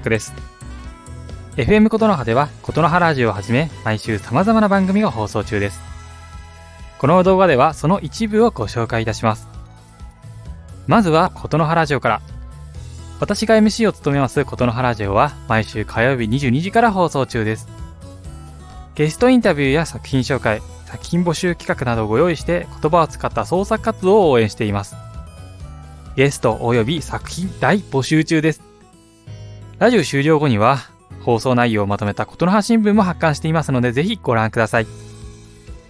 拓です。FM 琴ノ葉では琴ノ葉ラジオをはじめ毎週様々な番組が放送中です。この動画ではその一部をご紹介いたします。まずは琴ノ葉ラジオから。私が MC を務めます琴ノ葉ラジオは毎週火曜日22時から放送中です。ゲストインタビューや作品紹介、作品募集企画などをご用意して言葉を使った創作活動を応援しています。ゲストおよび作品大募集中です。ラジオ終了後には放送内容をまとめた琴ノ葉新聞も発刊していますので、ぜひご覧ください。